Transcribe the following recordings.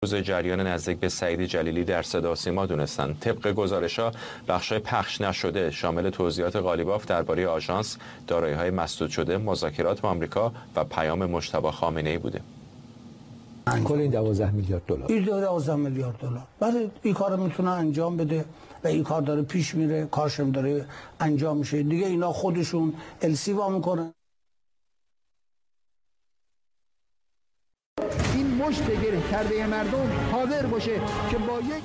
روز جریان نزدیک به سعید جلیلی در صدا و سیما دونستند. طبق گزارش‌ها بخش‌های پخش نشده شامل توضیحات قالیباف درباره آژانس، دارایی‌های مسدود شده، مذاکرات با آمریکا و پیام مجتبی خامنه‌ای بوده. کل این 12 میلیارد دلار. این 12 میلیارد دلار. بعد این کارو میتونه انجام بده و این کار داره پیش میره، کارشم داره انجام میشه. دیگه اینا خودشون السی وا میکنن. مشت گره کرده مردم حاضر باشه که با یک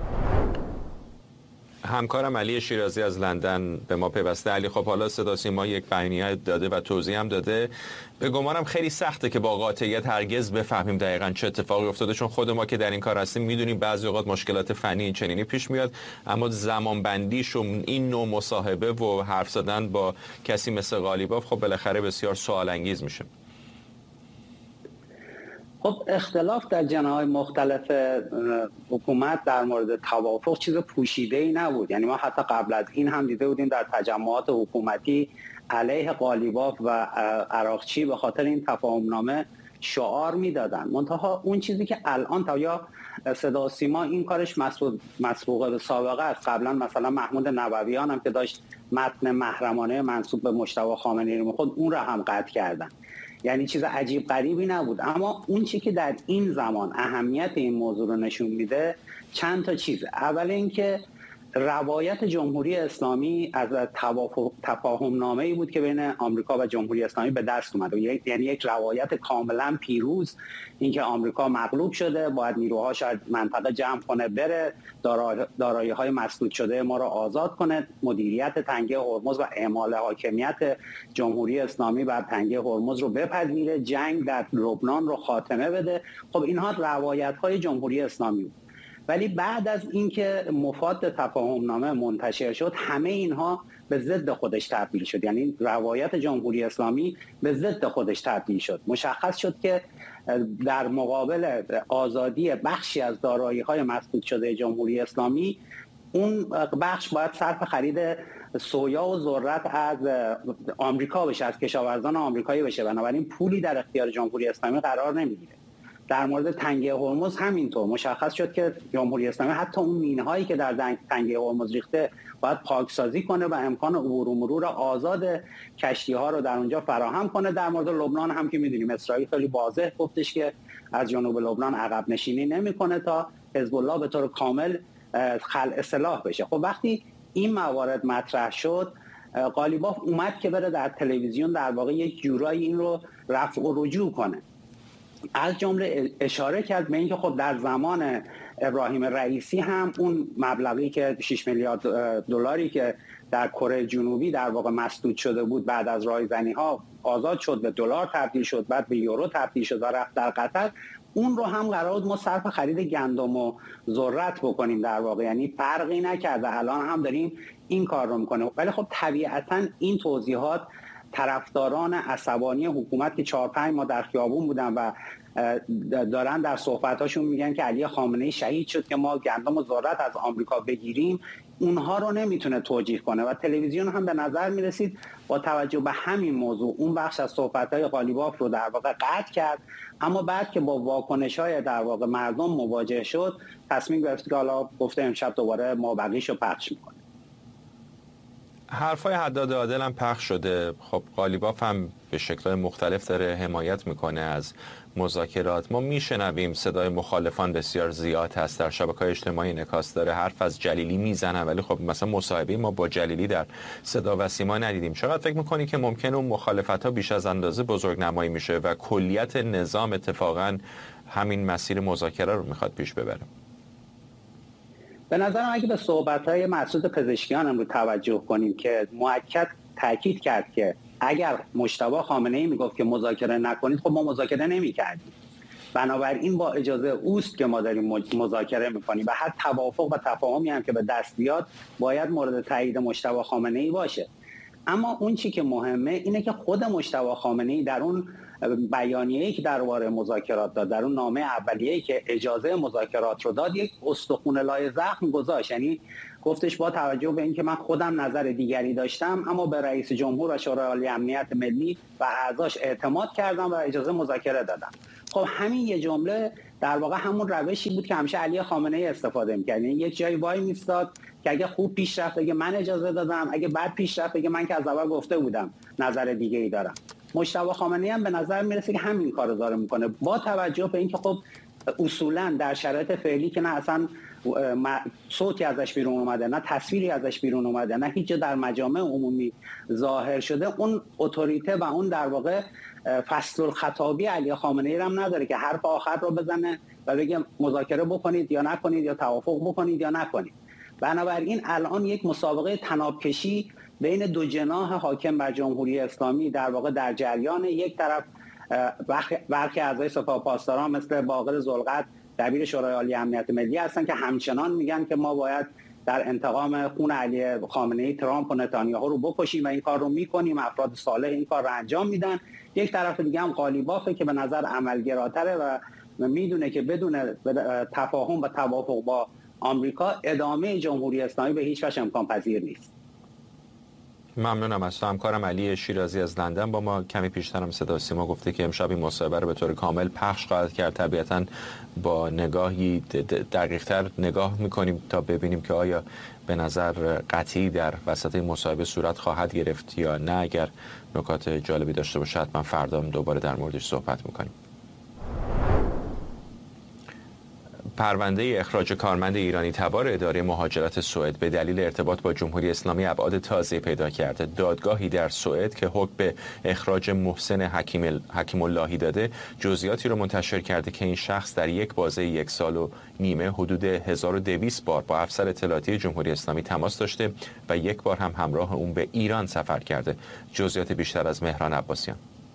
همکارم علی شیرازی از لندن به ما پیوسته. علی، خب حالا صدا سیما یک بیانیه داده و توضیح هم داده. به گمانم خیلی سخته که با قاطعیت هرگز بفهمیم دقیقاً چه اتفاقی افتاده، چون خود ما که در این کار هستیم میدونیم بعضی اوقات مشکلات فنی این چنینی پیش میاد، اما زمانبندیش و این نوع مصاحبه و حرف زدن با کسی مثل قالیباف خب بالاخره بسیار سوال انگیز میشه. خب اختلاف در جناح‌های مختلف حکومت در مورد توافق چیز پوشیده‌ای نبود. یعنی ما حتی قبل از این هم دیده بودیم در تجمعات حکومتی علیه قالیباف و عراقچی به خاطر این تفاهمنامه شعار میدادن. منتها اون چیزی که الان تا یا صدا و سیما این کارش مسبوقه به سابقه است. قبلا مثلا محمود نبویان هم که داشت متن محرمانه منسوب به مجتبی خامنه‌ای رو می‌خوند، اون را هم قطع کردن. یعنی چیز عجیب غریبی نبود. اما اون چیزی که در این زمان اهمیت این موضوع رو نشون میده چند تا چیزه. اول اینکه روایت جمهوری اسلامی از تفاهم‌نامه‌ای بود که بین آمریکا و جمهوری اسلامی به دست اومد. یعنی یک روایت کاملا پیروز، اینکه آمریکا مغلوب شده، باید نیروهاش از منطقه جمع کنه، بره دارایی‌های مسدود شده ما را آزاد کنه، مدیریت تنگه هرمز و اعمال حاکمیت جمهوری اسلامی بر تنگه هرمز رو بپذیره، جنگ در لبنان رو خاتمه بده. خب اینها روایت‌های جمهوری اسلامی بود. ولی بعد از اینکه مفاد تفاهمنامه منتشر شد، همه اینها به ضد خودش تبدیل شد. یعنی روایت جمهوری اسلامی به ضد خودش تبدیل شد. مشخص شد که در مقابل آزادی بخشی از دارایی‌های مسدود شده جمهوری اسلامی، اون بخش باید صرف خرید سویا و ذرت از آمریکا بشه، از کشاورزان آمریکایی بشه. بنابراین پولی در اختیار جمهوری اسلامی قرار نمیگیره. در مورد تنگه هرمز همینطور مشخص شد که جمهوری اسلامی حتی اون مینهایی که در تنگه هرمز ریخته باید پاکسازی کنه و امکان عبور و مرور آزاد کشتی‌ها رو در اونجا فراهم کنه. در مورد لبنان هم که می‌دونیم اسرائیل خیلی واضح گفتش که از جنوب لبنان عقب نشینی نمی‌کنه تا حزب الله به طور کامل خلع سلاح بشه. خب وقتی این موارد مطرح شد، قالیباف اومد که بره در تلویزیون در واقع یک جورایی این رو رفع و رجوع کنه. از جمله اشاره کرد به اینکه خب در زمان ابراهیم رئیسی هم اون مبلغی که 6 میلیارد دلاری که در کره جنوبی در واقع مسدود شده بود بعد از رایزنی‌ها آزاد شد، به دلار تبدیل شد، بعد به یورو تبدیل شد و رفت در قطر. اون رو هم قرار بود ما صرف خرید گندم و ذرت بکنیم در واقع. یعنی فرقی نکرده، الان هم داریم این کار رو میکنه. ولی خب طبیعتاً این توضیحات طرفداران عصبانی حکومت که 4-5 ماه در خیابون بودن و دارن در صحبتاشون میگن که علی خامنه‌ای شهید شد که ما گندم و ذرت از آمریکا بگیریم، اونها رو نمیتونه توجیه کنه. و تلویزیون هم به نظر میرسید با توجه به همین موضوع اون بخش از صحبت‌های قالیباف رو در واقع قطع کرد. اما بعد که با واکنش‌های در واقع مردم مواجه شد، تصمیم گرفت که حالا گفته امشب دوباره ما بقیشو پخش می‌کنه. حرفای حداد عادل هم پخش شده. خب قالیباف هم به شکل‌های مختلف داره حمایت میکنه از مذاکرات. ما میشنویم صدای مخالفان بسیار زیاد هست، در شبکه‌های اجتماعی انعکاس داره، حرف از جلیلی میزنن، ولی خب مثلا مصاحبه ما با جلیلی در صدا و سیما ندیدیم. چقدر فکر میکنی که ممکنه اون مخالفت‌ها بیش از اندازه بزرگنمایی میشه و کلیت نظام اتفاقا همین مسیر مذاکره رو میخواد پیش ببره؟ به نظرم اگه به صحبت‌های مسعود پزشکیان هم رو توجه کنیم که مؤکد تاکید کرد که اگر مجتبی خامنه‌ای میگفت که مذاکره نکنید، خب ما مذاکره نمی‌کردیم. بنابراین با اجازه اوست که ما داریم مذاکره می‌کنیم و هر توافق و تفاهمی هم که به دست بیاد باید مورد تایید مجتبی خامنه‌ای باشه. اما اون چی که مهمه اینه که خود مجتبی خامنه‌ای در اون بیانیه‌ای که درباره مذاکرات داد، در اون نامه اولیه‌ای که اجازه مذاکرات رو داد، یک استخوان لای زخم گذاشت. یعنی گفتش با توجه به اینکه من خودم نظر دیگری داشتم، اما به رئیس جمهور و شورای عالی امنیت ملی و اعضاش اعتماد کردم و اجازه مذاکره دادم. خب همین یه جمله در واقع همون روشی بود که همیشه علی خامنه‌ای استفاده می‌کرد. یعنی یک جایی وای میستاد که اگه خوب پیش رفت بگه من اجازه دادم، اگه بد پیش رفت بگه من که از اول گفته بودم نظر دیگه‌ای دارم. مجتبی خامنه‌ای هم به نظر میرسه که همین کارو داره میکنه، با توجه به اینکه خب اصولا در شرایط فعلی که نه اصلا صوتی ازش بیرون اومده، نه تصویری ازش بیرون اومده، نه هیچ در مجامع عمومی ظاهر شده، اون اتوریته و اون در واقع فصل الخطابی علی خامنه‌ای هم نداره که حرف آخر رو بزنه و بگه مذاکره بکنید یا نکنید یا توافق بکنید یا نکنید. بنابراین الان یک مسابقه طنابکشی بین دو جناح حاکم بر جمهوری اسلامی در واقع در جریان. یک طرف برخی اعضای سپاه پاسداران مثل باقر ذوالقرد دبیر شورای عالی امنیت ملی هستن که همچنان میگن که ما باید در انتقام خون علی خامنه‌ای ترامپ و نتانیاهو رو بکشیم و این کار رو میکنیم، افراد صالح این کار رو انجام میدن. یک طرف دیگه هم قالیبافه که به نظر عملگراتره و میدونه که بدون تفاهم و توافق با آمریکا ادامه جمهوری اسلامی به هیچ وجه امکان پذیر نیست. ممنونم از تو. همکارم علی شیرازی از لندن با ما کمی پیشتر هم صدا سیما گفته که امشب این مصاحبه رو به طور کامل پخش خواهد کرد. طبیعتاً با نگاهی دقیق‌تر نگاه می‌کنیم تا ببینیم که آیا به نظر قطعی در وسط این مصاحبه صورت خواهد گرفت یا نه. اگر نکات جالبی داشته باشه حتما فردا دوباره در موردش صحبت می‌کنیم. پرونده اخراج کارمند ایرانی تبار اداره مهاجرت سوئد به دلیل ارتباط با جمهوری اسلامی ابعاد تازه‌ای پیدا کرده. دادگاهی در سوئد که حکم به اخراج محسن حکیم اللهی داده، جزئیاتی را منتشر کرده که این شخص در یک بازه 1 سال و نیمه حدود 1200 بار با افسر اطلاعاتی جمهوری اسلامی تماس داشته و یک بار هم همراه اون به ایران سفر کرده. جزئیات بیشتر از مهران عباسیان.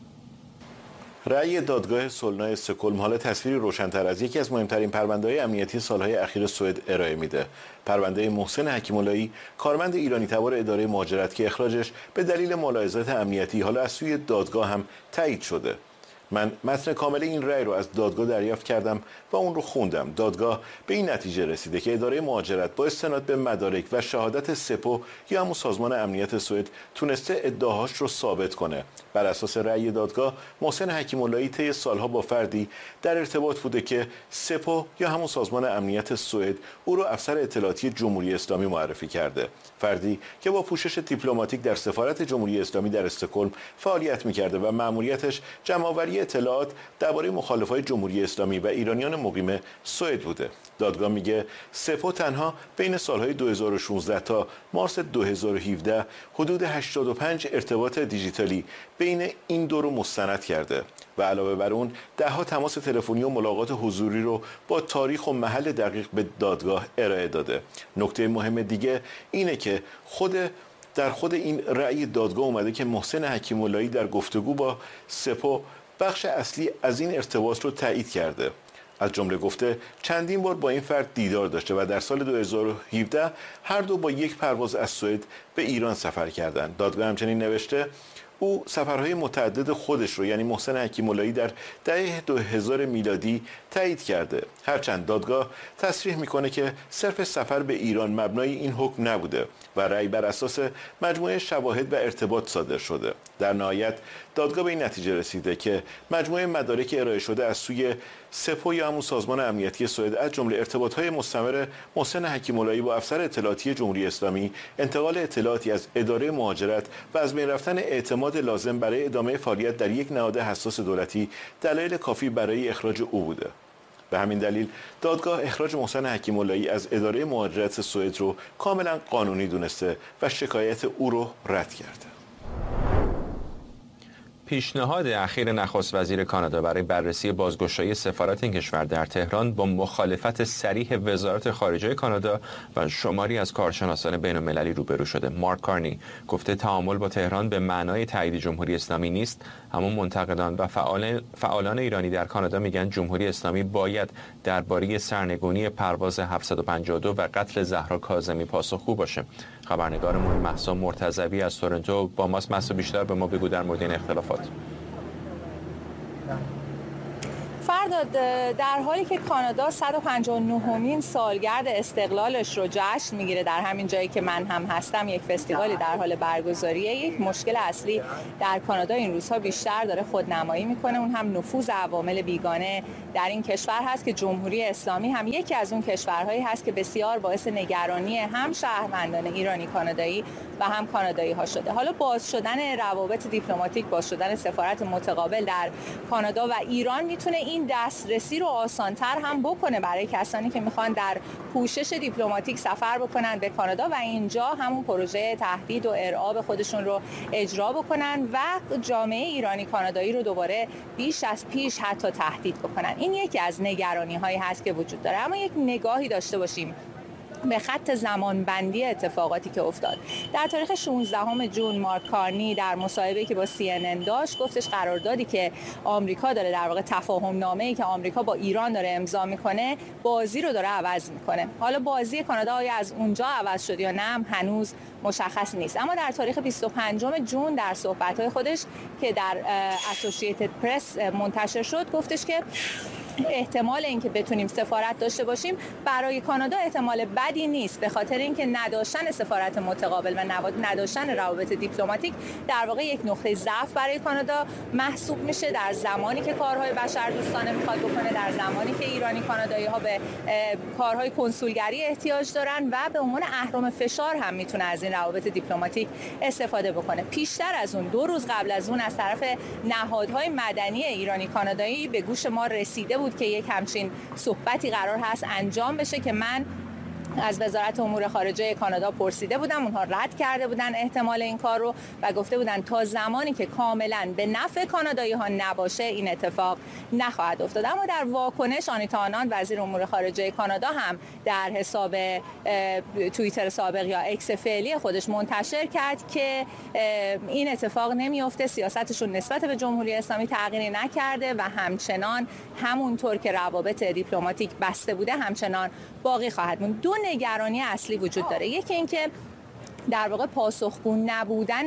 رأی دادگاه سولنا استکهلم حالا تصویری روشن‌تر از یکی از مهمترین پرونده‌های امنیتی سالهای اخیر سوئد ارائه میده. پرونده محسن حکیم اللهی، کارمند ایرانی تبار اداره مهاجرت که اخراجش به دلیل ملاحظات امنیتی حالا از سوی دادگاه هم تایید شده. من متن کامل این رأی رو از دادگاه دریافت کردم و اون رو خوندم. دادگاه به این نتیجه رسیده که اداره مهاجرت با استناد به مدارک و شهادت سپو یا همون سازمان امنیت سوئد تونسته ادعاهاش رو ثابت کنه. بر اساس رأی دادگاه، محسن حکیم اللهی طی سالها با فردی در ارتباط بوده که سپو یا همون سازمان امنیت سوئد او رو افسر اطلاعاتی جمهوری اسلامی معرفی کرده. فردی که با پوشش دیپلماتیک در سفارت جمهوری اسلامی در استکهلم فعالیت می‌کرده و مأموریتش جمع‌آوری اطلاعات درباره مخالفای جمهوری اسلامی و ایرانیان مقیم سوئد بوده. دادگاه میگه سپو تنها بین سالهای 2016 تا مارس 2017 حدود 85 ارتباط دیجیتالی بین این دو رو مستند کرده و علاوه بر اون ده‌ها تماس تلفنی و ملاقات حضوری رو با تاریخ و محل دقیق به دادگاه ارائه داده. نکته مهم دیگه اینه که در خود این رأی دادگاه اومده که محسن حکیم اللهی در گفتگو با سپو بخش اصلی از این ارتباط رو تایید کرده. از جمله گفته چندین بار با این فرد دیدار داشته و در سال 2017 هر دو با یک پرواز از سوئد به ایران سفر کردند. دادگاه همچنین نوشته او سفرهای متعدد خودش رو یعنی محسن حکیم اللهی در دهه 2000 میلادی تایید کرده. هرچند دادگاه تصریح میکنه که صرف سفر به ایران مبنای این حکم نبوده و رأی بر اساس مجموعه شواهد و ارتباط صادر شده. در نهایت دادگاه به این نتیجه رسیده که مجموعه مدارک ارائه شده از سوی سپو یا همون سازمان امنیتی سوئد از جمله ارتباط‌های مستمر محسن حکیم اللهی با افسر اطلاعاتی جمهوری اسلامی، انتقال اطلاعاتی از اداره مهاجرت و از بین رفتن اعتماد لازم برای ادامه فعالیت در یک نهاد حساس دولتی دلایل کافی برای اخراج او بوده. به همین دلیل دادگاه اخراج محسن حکیم اللهی از اداره مهاجرت سوئد رو کاملا قانونی دونسته و شکایت او رو رد کرده. پیشنهاد اخیر نخست وزیر کانادا برای بررسی بازگشایی سفارت این کشور در تهران با مخالفت صریح وزارت خارجه کانادا و شماری از کارشناسان بین‌المللی روبرو شده. مارک کارنی گفته تعامل با تهران به معنای تایید جمهوری اسلامی نیست. همون منتقدان و فعالان ایرانی در کانادا میگن جمهوری اسلامی باید درباره سرنگونی پرواز 752 و قتل زهرا کاظمی پاسخگو باشه. خبرنگارمون مهسا مرتضوی از تورنتو با ماست. مهسا بیشتر به ما بگو در مورد این اختلافات. فرداد، در حالی که کانادا 159مین سالگرد استقلالش رو جشن میگیره، در همین جایی که من هم هستم یک فستیوالی در حال برگزاریه، یک مشکل اصلی در کانادا این روزها بیشتر داره خودنمایی میکنه، اون هم نفوذ عوامل بیگانه در این کشور هست که جمهوری اسلامی هم یکی از اون کشورهایی هست که بسیار باعث نگرانی هم شهروندان ایرانی کانادایی و هم کانادایی ها شده. حالا باز شدن روابط دیپلماتیک، باز شدن سفارت متقابل در کانادا و ایران میتونه این دسترسی رو آسان‌تر هم بکنه برای کسانی که میخوان در پوشش دیپلماتیک سفر بکنن به کانادا و اینجا همون پروژه تهدید و ارعاب خودشون رو اجرا بکنن و جامعه ایرانی کانادایی رو دوباره بیش از پیش حتی تهدید بکنن. این یکی از نگرانی‌هایی هست که وجود داره. اما یک نگاهی داشته باشیم به خط زمانبندی اتفاقاتی که افتاد. در تاریخ 16 جون مارک کارنی در مصاحبه‌ای که با CNN داشت گفتش قراردادی که آمریکا داره، در واقع تفاهم نامه‌ای که آمریکا با ایران داره امضا میکنه، بازی رو داره عوض میکنه. حالا بازی کانادا آیا از اونجا عوض شد یا نه هنوز مشخص نیست. اما در تاریخ 25 جون در صحبت‌های خودش که در اسوسییتد پرس منتشر شد گفتش که احتمال اینکه بتونیم سفارت داشته باشیم برای کانادا احتمال بدی نیست، به خاطر اینکه نداشتن سفارت متقابل و نداشتن روابط دیپلماتیک در واقع یک نقطه ضعف برای کانادا محسوب میشه در زمانی که کارهای بشردوستانه میخواد بکنه، در زمانی که ایرانی کانادایی ها به کارهای کنسولگری احتیاج دارن و به عنوان اهرم فشار هم میتونه از این روابط دیپلماتیک استفاده بکنه. پیشتر از اون 2 روز قبل از اون از طرف نهادهای مدنی ایرانی کانادایی به گوش ما رسیده بود که یک همچین صحبتی قرار هست انجام بشه که من از وزارت امور خارجه کانادا پرسیده بودم، اونها رد کرده بودن احتمال این کار رو و گفته بودن تا زمانی که کاملا به نفع کانادایی ها نباشه این اتفاق نخواهد افتاد. اما در واکنش آنیتا آناند وزیر امور خارجه کانادا هم در حساب توییتر سابق یا اکس فعلی خودش منتشر کرد که این اتفاق نمیفته، سیاستشون نسبت به جمهوری اسلامی تغییری نکرده و همچنان همونطور که روابط دیپلماتیک بسته بوده همچنان باقی خواهد موند. دو نگرانی اصلی وجود داره. یکی این که در واقع پاسخگو نبودن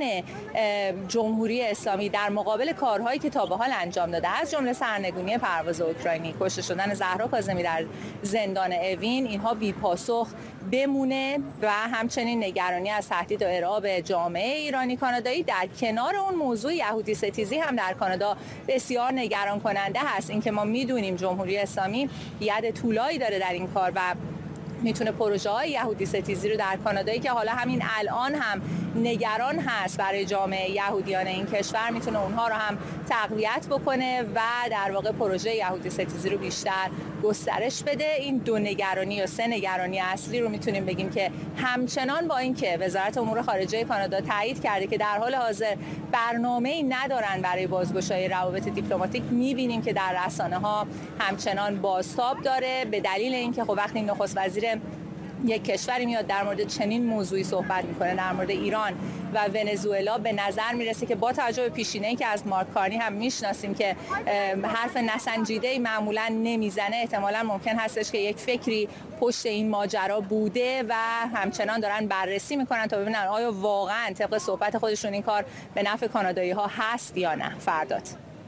جمهوری اسلامی در مقابل کارهایی که تا به حال انجام داده، از جمله سرنگونی پرواز اوکراینی، کشته شدن زهرا کاظمی در زندان اوین، اینها بی پاسخ بمونه و همچنین نگرانی از تهدید و ارعاب جامعه ایرانی کانادایی. در کنار اون موضوع یهودی ستیزی هم در کانادا بسیار نگران کننده هست. اینکه ما میدونیم جمهوری اسلامی ید طولایی داره در این کار و میتونه پروژه های یهودی ستیزی رو در کانادایی که حالا همین الان هم نگران هست برای جامعه یهودیان این کشور، میتونه اونها رو هم تقویت بکنه و در واقع پروژه یهودی ستیزی رو بیشتر گسترش بده. این دو نگرانی یا سه نگرانی اصلی رو میتونیم بگیم که همچنان با اینکه وزارت امور خارجه کانادا تایید کرده که در حال حاضر برنامه‌ای ندارن برای بازگشایی روابط دیپلماتیک، میبینیم که در رسانه‌ها همچنان بازتاب داره، به دلیل اینکه خب وقتی نخست وزیر یک کشوری میاد در مورد چنین موضوعی صحبت میکنه، در مورد ایران و ونزوئلا، به نظر میرسه که با توجه به پیشینه‌ای که از مارک کارنی هم میشناسیم که حرف نسنجیده‌ای معمولا نمیزنه، احتمالاً ممکن هستش که یک فکری پشت این ماجرا بوده و همچنان دارن بررسی میکنن تا ببینن آیا واقعاً طبق صحبت خودشون این کار به نفع کانادایی ها هست یا نه. فرداد.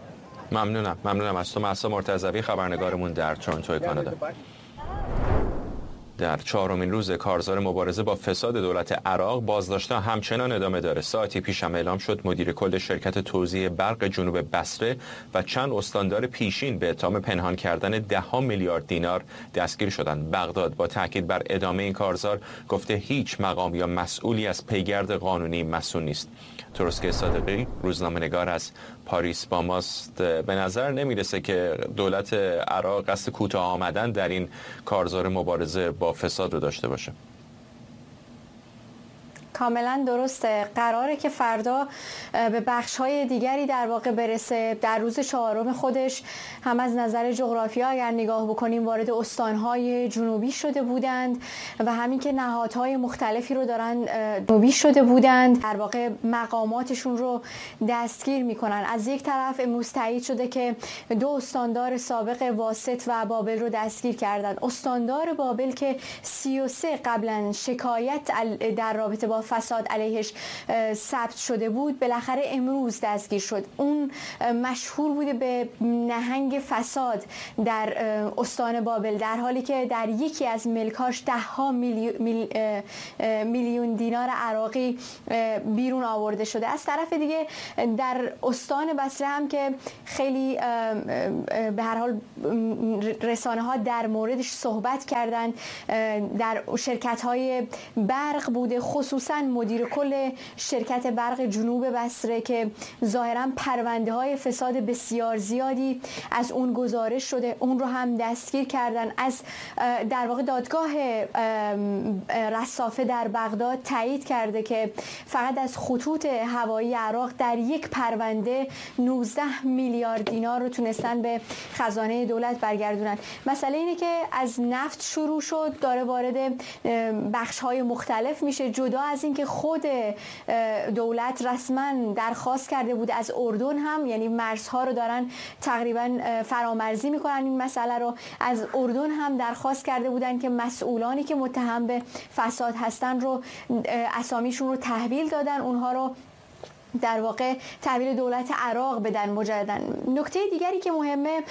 ممنونم از تو مهسا مرتضوی، خبرنگارمون در تورنتو کانادا. در 4مین روز کارزار مبارزه با فساد دولت عراق، بازداشت‌ها همچنان ادامه داره. ساعتی پیش هم اعلام شد مدیر کل شرکت توزیع برق جنوب بصره و چند استاندار پیشین به اتهام پنهان کردن 10 میلیارد دینار دستگیر شدند. بغداد با تاکید بر ادامه این کارزار گفته هیچ مقام یا مسئولی از پیگرد قانونی مسئول نیست. تروسکه صادقی، روزنامه‌نگار از پاریس با ماست. به نظر نمیرسه که دولت عراق قصد کوتاه آمدن در این کارزار مبارزه با فساد رو داشته باشه. کاملا درسته. قراره که فردا به بخش‌های دیگری در واقع برسه. در روز 4 خودش هم از نظر جغرافیا اگر نگاه بکنیم وارد استان‌های جنوبی شده بودند و همین که نهادهای مختلفی رو دارن جنوبی شده بودند در واقع مقاماتشون رو دستگیر میکنن. از یک طرف امروز تایید شده که 2 استاندار سابق واسط و بابل رو دستگیر کردن. استاندار بابل که 33 قبلا شکایت در رابطه با فساد علیهش ثبت شده بود بالاخره امروز دستگیر شد. اون مشهور بوده به نهنگ فساد در استان بابل، در حالی که در یکی از ملکاش 10 میلیون دینار عراقی بیرون آورده شده. از طرف دیگه در استان بصره هم که خیلی به هر حال رسانه ها در موردش صحبت کردن، در شرکت های برق بوده، خصوصا مدیر کل شرکت برق جنوب بصره که ظاهرا پرونده های فساد بسیار زیادی از اون گزارش شده، اون رو هم دستگیر کردن. از در واقع دادگاه رصافه در بغداد تایید کرده که فقط از خطوط هوایی عراق در یک پرونده 19 میلیارد دینار رو تونستن به خزانه دولت برگردونن. مسئله اینه که از نفت شروع شد، داره وارد بخش‌های مختلف میشه. جدا از اینکه خود دولت رسما درخواست کرده بود از اردن هم، یعنی مرزها رو دارن تقریبا فرامرزی میکنن، این مسئله رو از اردن هم درخواست کرده بودن که مسئولانی که متهم به فساد هستن رو اسامیشون رو تحویل دادن، اونها رو در واقع تحویل دولت عراق بدن مجددا. نکته دیگری که مهمه،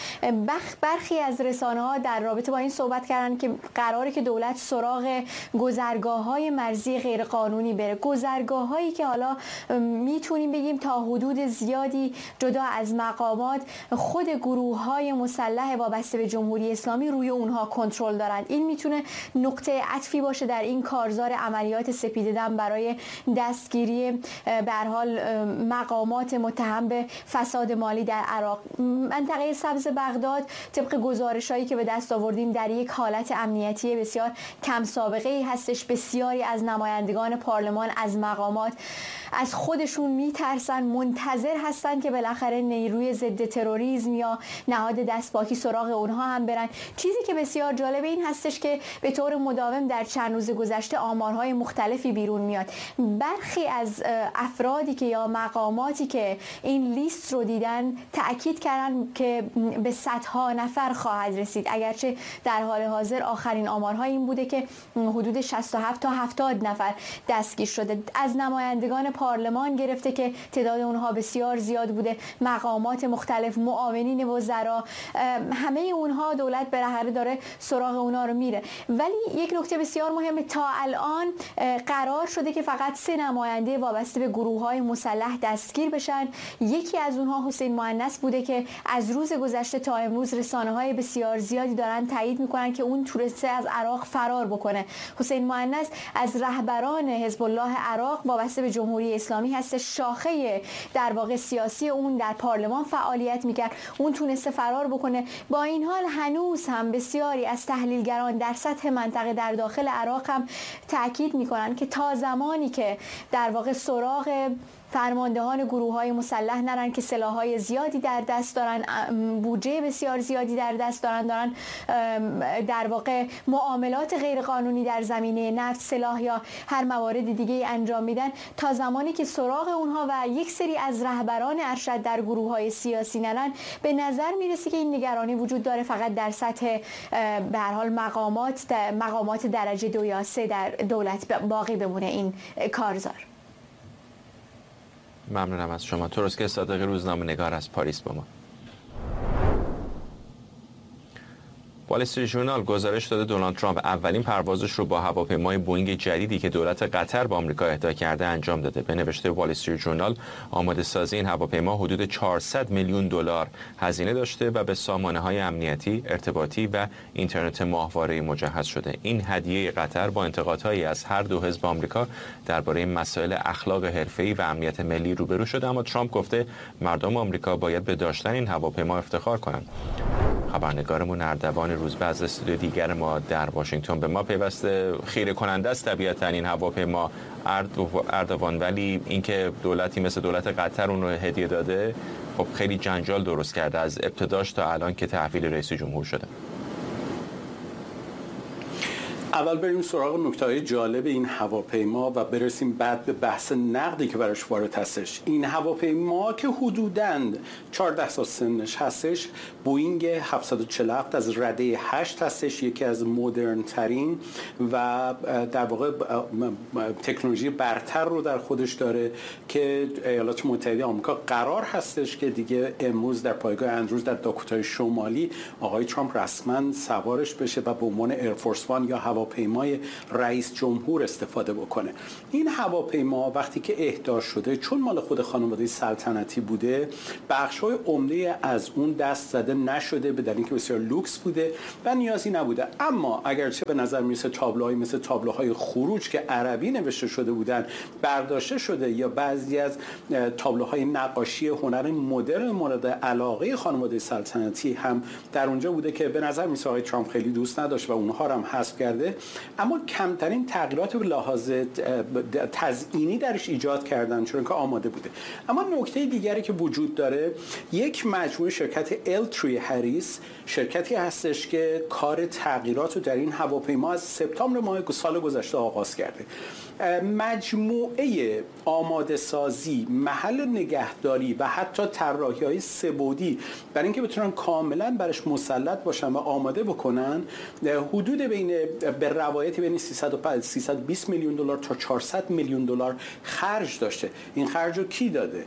برخی از رسانه‌ها در رابطه با این صحبت کردن که قراره که دولت سراغ گذرگاه‌های مرزی غیرقانونی بره، گذرگاه‌هایی که حالا میتونیم بگیم تا حدود زیادی جدا از مقامات خود گروه‌های مسلح وابسته به جمهوری اسلامی روی اونها کنترل دارند. این میتونه نقطه عطفی باشه در این کارزار عملیات سپیددم برای دستگیری به هر حال مقامات متهم به فساد مالی در عراق. منطقه سبز بغداد طبق گزارش‌هایی که به دست آوردیم در یک حالت امنیتی بسیار کم سابقه‌ای هستش. بسیاری از نمایندگان پارلمان از مقامات از خودشون میترسن، منتظر هستن که بالاخره نیروی ضد تروریسم یا نهاد دستپاکی سراغ اونها هم برن. چیزی که بسیار جالب این هستش که به طور مداوم در چند روز گذشته آمارهای مختلفی بیرون میاد. برخی از افرادی که یا مقاماتی که این لیست رو دیدن تأکید کردن که به صدها نفر خواهد رسید، اگرچه در حال حاضر آخرین آمارها این بوده که حدود 67 تا 70 نفر دستگیر شده. از نمایندگان پارلمان گرفته که تعداد اونها بسیار زیاد بوده، مقامات مختلف، معاونین وزرا، همه اونها دولت بالاخره داره سراغ اونها رو میره. ولی یک نکته بسیار مهمه، تا الان قرار شده که فقط 3 نماینده وابسته به گروه‌های مسلح دستگیر بشن. یکی از اونها حسین مؤنث بوده که از روز گذشته تا امروز رسانه‌های بسیار زیادی دارن تایید میکنن که اون تونسته از عراق فرار بکنه. حسین مؤنث از رهبران حزب الله عراق وابسته به جمهوری اسلامی هست، شاخه در واقع سیاسی اون در پارلمان فعالیت میکرد، اون تونسته فرار بکنه. با این حال هنوز هم بسیاری از تحلیلگران در سطح منطقه در داخل عراق هم تاکید میکنن که تا زمانی که در واقع سراغ فرماندهان گروه‌های مسلح نرن که سلاح‌های زیادی در دست دارن، بودجه بسیار زیادی در دست دارن در واقع معاملات غیرقانونی در زمینه نفت، سلاح یا هر موارد دیگه انجام میدن، تا زمانی که سراغ اونها و یک سری از رهبران ارشد در گروه‌های سیاسی نرن، به نظر میرسه که این نگرانی وجود داره فقط در سطح به هر حال مقامات درجه 2 یا 3 در دولت باقی بمونه این کارزار. ممنونم از شما. تروسکه صادقی، روزنامه‌نگار از پاریس با ما. وال استریت ژورنال گزارش داده دونالد ترامپ اولین پروازش رو با هواپیمای بوئینگ جدیدی که دولت قطر به آمریکا اهدا کرده انجام داده. به نوشته وال استریت ژورنال، آماده سازی این هواپیما حدود 400 میلیون دلار هزینه داشته و به سامانه‌های امنیتی، ارتباطی و اینترنت ماهواره‌ای مجهز شده. این هدیه قطر با انتقادهایی از هر دو حزب آمریکا درباره مسائل اخلاق حرفه‌ای و امنیت ملی روبرو شده، اما ترامپ گفته مردم آمریکا باید به داشتن این هواپیما افتخار کنند. خبرنگارمون اردوان روزبه از استودیو دیگر ما در واشنگتن به ما پیوسته. خیره کننده است طبیعتاً این هواپیما اردوان، ولی اینکه دولتی مثل دولت قطر اون رو هدیه داده خب خیلی جنجال درست کرده از ابتداش تا الان که تحویل رئیس جمهور شده. اول بریم سراغ نکته‌های جالب این هواپیما و برسیم بعد به بحث نقدی که براش وارد هستش. این هواپیما که حدوداً 14 سال سنش هستش، بوئینگ 747 از رده 8 هستش، یکی از مدرن ترین و در واقع تکنولوژی برتر رو در خودش داره که ایالات متحده آمریکا قرار هستش که دیگه امروز در پایگاه اندروز در داکوتای شمالی آقای ترامپ رسما سوارش بشه و به عنوان ایرفورس وان یا هواپیمای رئیس جمهور استفاده بکنه. این هواپیما وقتی که اهدا شده، چون مال خود خانواده سلطنتی بوده، بخش‌های عمده از اون دست زده نشده به دلیل اینکه بسیار لوکس بوده و نیازی نبوده. اما اگرچه به نظر میرسه تابلوهایی مثل تابلوهای خروج که عربی نوشته شده بودن برداشته شده، یا بعضی از تابلوهای نقاشی هنر مدرن مورد علاقه خانواده سلطنتی هم در اونجا بوده که به نظر میرسه آقای ترامپ خیلی دوست نداشت و اونها رو هم حذف کرده، اما کمترین تغییرات به لحاظ تزیینی درش ایجاد کردن چون که آماده بوده. اما نکته دیگری که وجود داره، یک مجموعه شرکت L3 هریس، شرکتی هستش که کار تغییرات رو در این هواپیما از سپتامبر ماه سال گذشته آغاز کرده. مجموعه آماده سازی، محل نگهداری و حتی طراحی‌های سه‌بعدی برای اینکه بتونن کاملا برش مسلط باشن و آماده بکنن، حدود به روایتی بین 320 میلیون دلار تا 400 میلیون دلار خرج داشته. این خرج رو کی داده؟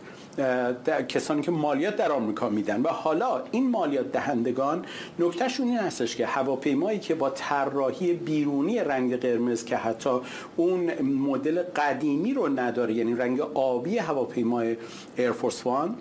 کسانی که مالیات در آمریکا میدن. و حالا این مالیات دهندگان نکتهشون این هستش که هواپیمایی که با طراحی بیرونی رنگ قرمز که حتی اون مدل قدیمی رو نداره، یعنی رنگ آبی هواپیمای ایرفورس وان،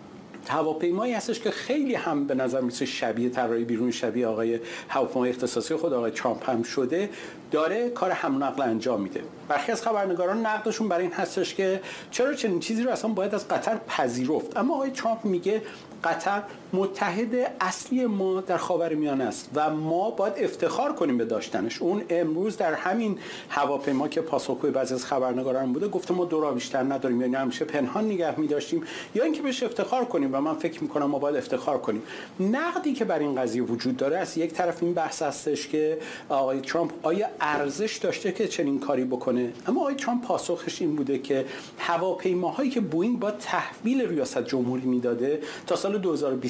هواپیمایی هستش که خیلی هم به نظر میسه شبیه طراحی بیرون شبیه آقای هواپیمای اختصاصی خود آقای ترامپ هم شده، داره کار حمل و نقل انجام میده. برخی از خبرنگاران نقدشون برای این هستش که چرا چنین چیزی رو اصلا باید از قطر پذیرفت. اما آقای ترامپ میگه قطر متحد اصلی ما در خاورمیانه است و ما باید افتخار کنیم به داشتنش. اون امروز در همین هواپیما که پاسخگوی بعضی از خبرنگاران بوده گفته ما دو راه بیشتر نداریم، یعنی همیشه پنهان نگه می‌داشتیم یا اینکه بهش افتخار کنیم و من فکر می‌کنم ما باید افتخار کنیم. نقدی که بر این قضیه وجود داره، از یک طرف این بحث هستش که آقای ترامپ آیا ارزش داشته که چنین کاری بکنه، اما آقای ترامپ پاسخش این بوده که هواپیماهایی که بوئینگ با تحویل ریاست جمهوری میداده تا سال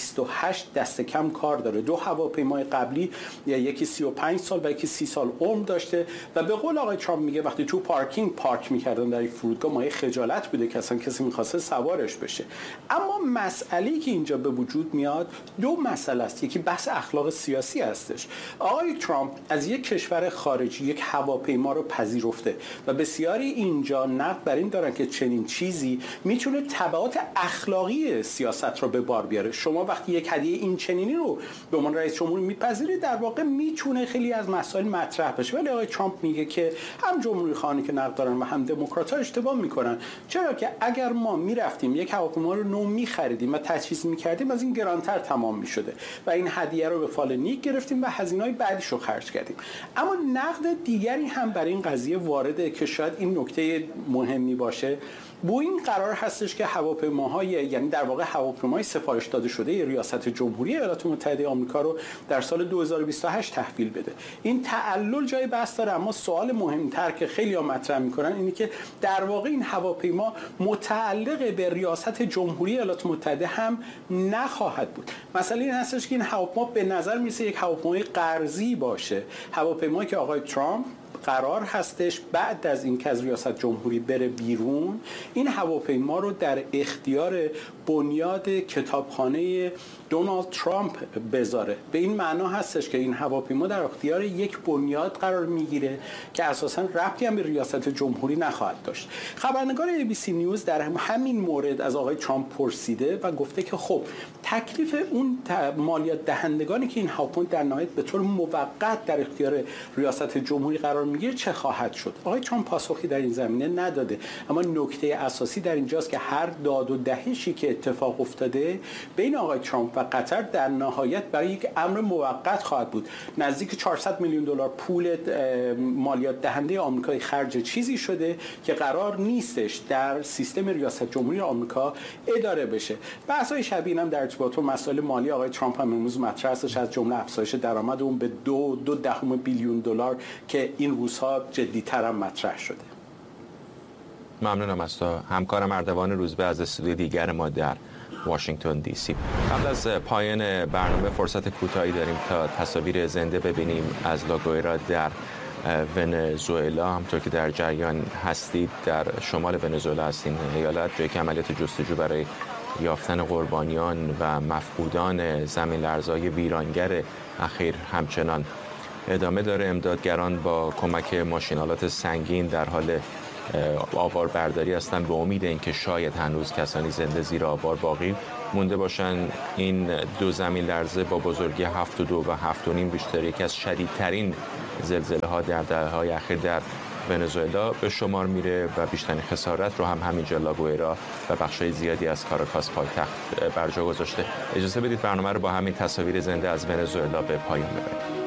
2028 دست کم کار داره. دو هواپیمای قبلی یکی 35 سال و یکی 30 سال عمر داشته و به قول آقای ترامپ میگه وقتی تو پارکینگ پارک میکردن در این فرودگاه مایه خجالت بوده که اصلا کسی میخواسته سوارش بشه. اما مسئله‌ای که اینجا به وجود میاد دو مسئله است. یکی بحث اخلاق سیاسی هستش. آقای ترامپ از یک کشور خارجی یک هواپیما رو پذیرفته و بسیاری اینجا نقد بر این دارن که چنین چیزی میتونه تبعات اخلاقی سیاست رو به بار بیاره. شما وقتی یک هدیه این چنینی رو به عنوان رئیس جمهور میپذیرید، در واقع میتونه خیلی از مسائل مطرح بشه. ولی آقای ترامپ میگه که هم جمهوری خواهانی که نقد دارن و هم دموکرات‌ها اشتباه میکنن، چرا که اگر ما میرفتیم یک هواپیما رو نو میخریدیم و تجهیز میکردیم از این گرانتر تمام میشده و این هدیه رو به فال نیک گرفتیم و هزینه‌های بعدیش رو خرج کردیم. اما نقد دیگری هم برای این قضیه وارده که شاید این نکته مهمی باشه. بوئینگ قرار هستش که هواپیماهای، یعنی در واقع هواپیمای سفارش داده شده ریاست جمهوری ایالات متحده آمریکا رو در سال 2028 تحویل بده. این تعلل جای بحث داره، اما سوال مهمتر که خیلی‌ها مطرح می‌کنن اینه که در واقع این هواپیما متعلق به ریاست جمهوری ایالات متحده هم نخواهد بود. مسئله این هستش که این هواپیما به نظر میسه یک هواپیمای قرضی باشه، هواپیمایی که آقای ترامپ قرار هستش بعد از این که از ریاست جمهوری بره بیرون این هواپیما رو در اختیار بنیاد کتابخانه دونالد ترامپ بذاره. به این معنا هستش که این هواپیما در اختیار یک بنیاد قرار میگیره که اساساً ربطی هم به ریاست جمهوری نخواهد داشت. خبرنگار ABC نیوز در همین مورد از آقای ترامپ پرسیده و گفته که خب تکلیف اون مالیات دهندگانی که این هواپیما در نهایت به طور موقت در اختیار ریاست جمهوری قرار میگیره چه خواهد شد؟ آقای ترامپ پاسخی در این زمینه نداده، اما نکته اساسی در اینجاست که هر داد و دهشی که اتفاق افتاده بین آقای ترامپ و قطر در نهایت برای یک امر موقت خواهد بود. نزدیک 400 میلیون دلار پول مالیات دهنده آمریکایی خرج چیزی شده که قرار نیستش در سیستم ریاست جمهوری آمریکا اداره بشه. بحث‌های شبیه هم در ارتباط با مسائل مالی آقای ترامپ هم امروز مطرح است، از جمله افزایش درآمد اون به 2.2 بیلیون دلار که این روزها جدی‌تر هم مطرح شده. ممنونم از تو همکارم اردوان روزبه از استودیو دیگر ما در واشنگتن دی سی. قبل از پایان برنامه فرصت کوتاهی داریم تا تصاویر زنده ببینیم از لاگوئرا در ونزوئلا. همونطور که در جریان هستید در شمال ونزوئلا هستین ایالت، جایی که عملیات جستجو برای یافتن قربانیان و مفقودان زمین لرزه‌های ویرانگر اخیر همچنان ادامه داره. امدادگران با کمک ماشین‌آلات سنگین در حال آوار برداری هستند به امید اینکه شاید هنوز کسانی زنده زیر آوار باقی مونده باشند. این دو زمین لرزه با بزرگی 7.2 و 7.5 ریشتر یکی از شدیدترین زلزله‌ها در دهه‌های اخیر در ونزوئلا به شمار میره و بیشترین خسارت رو هم همینجا لاگوئرا و بخشای زیادی از کاراکاس پایتخت بر جا گذاشته. اجازه بدید برنامه رو با همین تصاویر زنده از ونزوئلا به پایان ببریم.